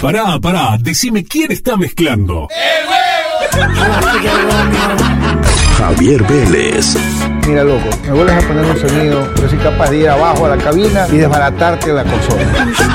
Pará, decime quién está mezclando. Javier Vélez. Mira, loco, me vuelves a poner un sonido, pero soy capaz de ir abajo a la cabina y desbaratarte la consola.